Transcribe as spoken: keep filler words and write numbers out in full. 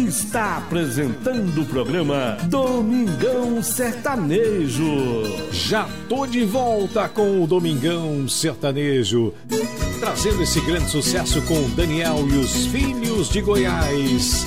está apresentando o programa Domingão Sertanejo. Já tô de volta com o Domingão Sertanejo, trazendo esse grande sucesso com Daniel e os Filhos de Goiás.